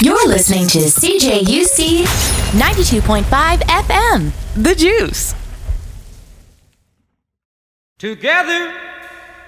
You're listening to CJUC 92.5 FM, The Juice. Together